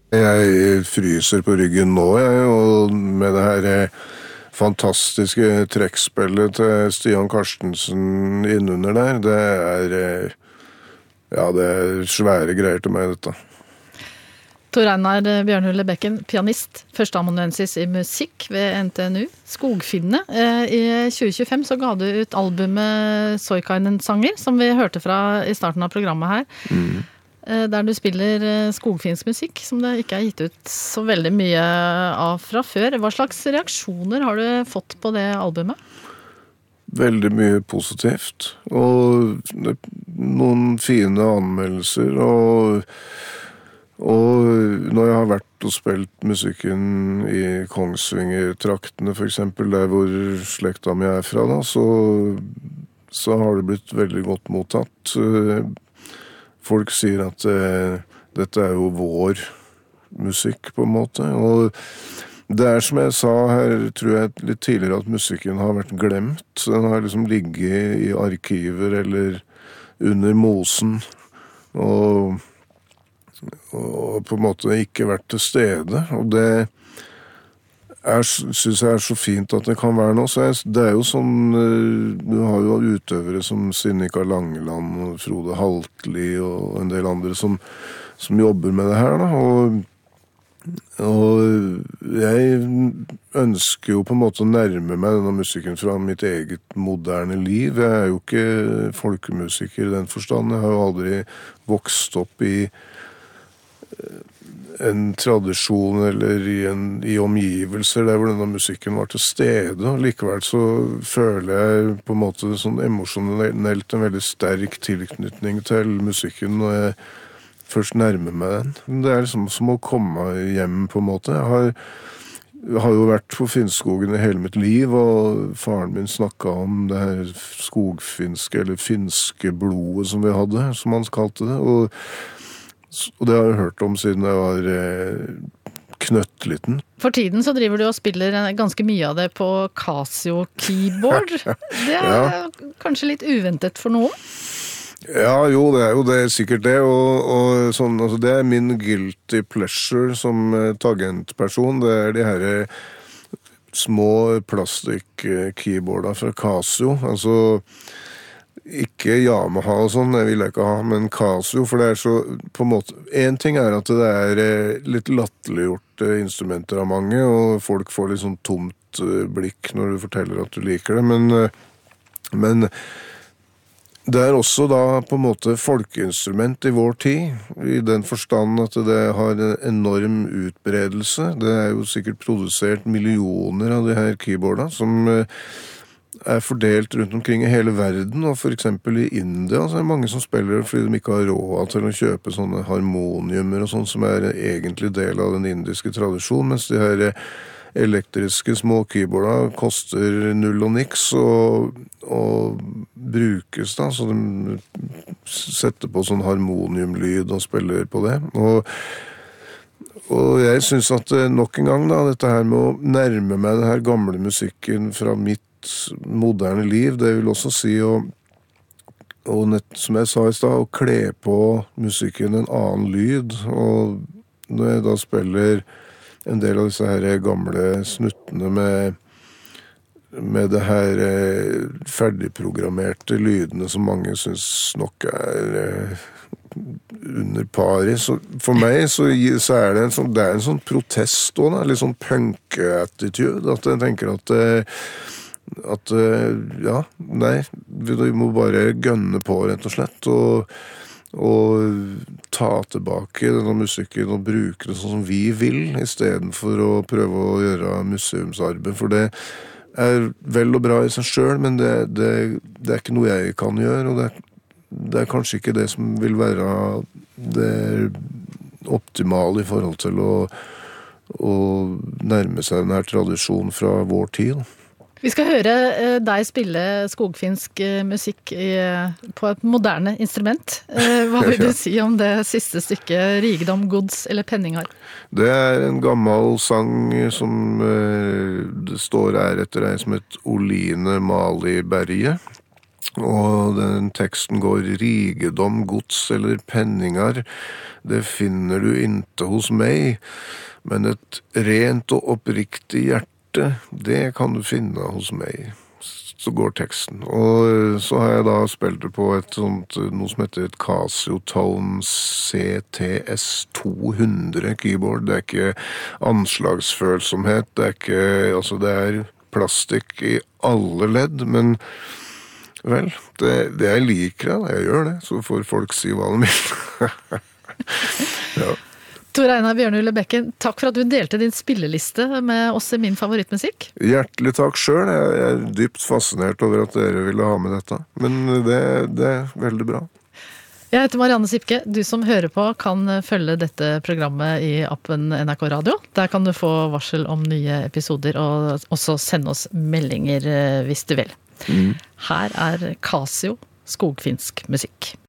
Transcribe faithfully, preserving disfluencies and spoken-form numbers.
Jeg fryser på ryggen nå, jeg, og med det her fantastiske trekkspillet til Stian Karstensen innunder der, det er, ja, det er svære greier til meg, dette. Tor Einar Bjørnhule Bekken, pianist, førsteamanuensis i musikk ved N T N U, Skogfinnene. I tjue tjuefem så ga du ut albumet Soikainen-sanger, som vi hørte fra i starten av programmet her, mm. der du spiller skogfinsk musikk, som det ikke er gitt ut så veldig mye av fra før. Hva slags reaksjoner har du fått på det albumet? Veldig mye positivt, og noen fine anmeldelser, og Og når jeg har vært og spilt musikken i Kongsvinger-traktene, for eksempel, der hvor slekta mi er fra, da, så, så har det blitt veldig godt mottatt. Folk sier at eh, dette er jo vår musikk, på en måte. Og det er som jeg sa her, tror jeg litt tidligere, at musikken har vært glemt. Den har liksom ligget i arkiver eller under mosen, og og på en måte ikke vært til stede, og det er, synes jeg er så fint at det kan være noe. Så jeg, det er jo sånn, du har jo utøvere som Sinikka Langeland og Frode Haltli og en del andre som, som jobber med det her, da, og, og jeg ønsker jo på en måte å nærme meg denne musikken fra mitt eget moderne liv. Jeg er jo ikke folkemusiker i den forstand, jeg har jo aldri vokst opp i en tradisjon eller i, en, i omgivelser der hvor denne musikken var til stede, og likevel så føler jeg på en måte sånn emosjonelt en veldig sterk tilknytning til musikken når jeg først nærmer meg den. Det er liksom som å komme hjem på en måte. Jeg har, jeg har jo vært på Finnskogen i hele mitt liv, og faren min snakket om det her skogfinske eller finske blodet som vi hadde, som han kalte det, og Og det har jeg hørt om siden jeg var eh, knøttliten. For tiden så driver du og spiller ganske mye av det på Casio keyboard. Det er ja. Kanskje litt uventet for noen? Ja, jo, det er jo det, sikkert det. Og, og sånn, altså, det er min guilty pleasure som eh, tagentperson. Det er de her små plastikk-keyboarder fra Casio. Altså ikke Yamaha og sånn, jeg vil ikke ha, men Casio, for det er så, på en måte, en ting er at det er litt latterliggjort instrumenter av mange, og folk får litt sånn tomt blikk når du forteller at du liker det, men, men det er også da på en måte folkeinstrument i vår tid, i den forstand at det har en enorm utbredelse. Det er jo sikkert produsert millioner av de her keyboardene, som er fordelt rundt omkring i hele verden, og for eksempel i India så er det mange som spiller fordi de ikke har råd til å kjøpe sånne harmoniumer og sånn som er egentlig del av den indiske tradisjonen, mens de her elektriske små keyboardene koster null og niks og, og brukes da, så de setter på sånn harmoniumlyd og spiller på det, og Og jeg synes at nok en gang da, dette her med å nærme meg den her gamle musikken fra mitt moderne liv, det vil også si å, og nett, som jeg sa i sted, å kle på musikken en annen lyd, og når jeg da spiller en del av disse her gamle snuttene med, med det her ferdigprogrammerte lydene som mange synes nok er under pari, så for meg så, så er det en sånn, det er en sånn protest også, da, litt sånn punk-attitude, at jeg tenker at at, ja, nei, vi må bare gønne på rett og slett, og, og ta tilbake denne musikken og bruke det sånn som vi vil, i stedet for å prøve å gjøre museumsarbeid, for det er vel og bra i seg selv, men det, det, det er ikke noe jeg kan gjøre, og det er, det er kanskje ikke det som vil være det optimale i forhold til å, å nærme seg denne tradisjonen fra vår tid. Vi skal høre deg spille skogfinsk musikk i, på et moderne instrument. Hva vil du si om det siste stykket, Rigdom, Gods eller Penningar? Det er en gammel sang som det står her etter deg som et Oline Mali Berge. Og den teksten går: rigedom, gods eller penningar, det finner du inte hos meg, men et rent og oppriktig hjerte, det kan du finne hos meg. Så går teksten. Og så har jeg da spilt det på et sånt, noe som heter et Casio Tone C T S to hundre keyboard. Det er ikke anslagsfølsomhet, det er ikke, altså det er plastikk i alle ledd, men vel, det, det jeg liker det, jeg gjør det, så får folk si hva de vil. Ja. Tor Einar Bjørnhule Bekken, takk for at du delte din spilleliste med oss i Min favorittmusikk. Hjertelig takk selv, jeg er dypt fascinert over at dere ville ha med dette, men det, det er veldig bra. Jeg heter Marianne Sipke. Du som hører på kan følge dette programmet i appen N R K Radio. Der kan du få varsel om nye episoder, og også sende oss meldinger hvis du vil. Mm. Her er Casio, skogfinsk musikk.